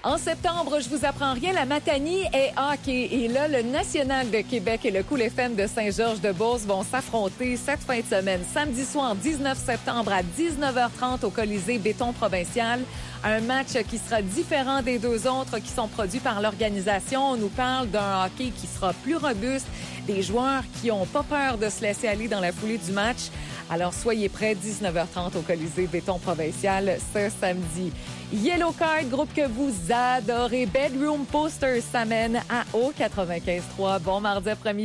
En septembre, je vous apprends rien, la Matanie est hockey. Et là, le National de Québec et le Cool FM de Saint-Georges-de-Beauce vont s'affronter cette fin de semaine. Samedi soir, 19 septembre à 19h30 au Colisée Béton Provincial. Un match qui sera différent des deux autres qui sont produits par l'organisation. On nous parle d'un hockey qui sera plus robuste, des joueurs qui n'ont pas peur de se laisser aller dans la foulée du match. Alors, soyez prêts, 19h30 au Colisée Béton Provincial ce samedi. Yellow Card, groupe que vous adorez. Bedroom Posters s'amène à O95.3. Bon mardi après-midi.